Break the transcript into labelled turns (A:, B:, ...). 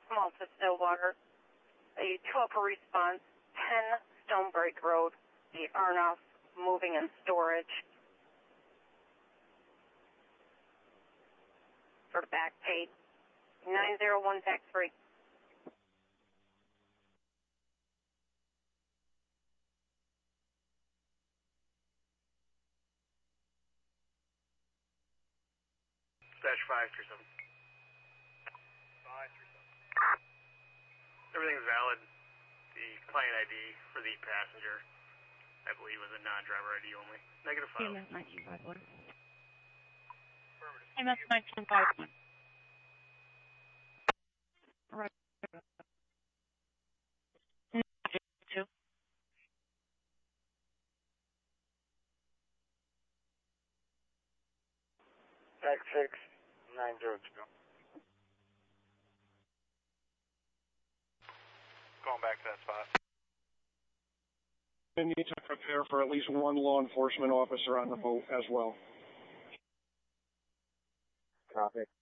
A: Small to Stillwater. A 2 upper response, 10 Stonebreak Road. The Arnoff moving and storage. For back paid. 901 tax free.
B: Dash 537. 537. Everything's valid. The client ID for the passenger, I believe, was a non-driver ID only. Negative 5.
C: EMS 1951.
B: Affirmative.
C: EMS 1951. Right. 2.
D: Tax 6, 902.
B: Going back to that spot.
E: We need to prepare for at least one law enforcement officer on the boat as well.
D: Copy.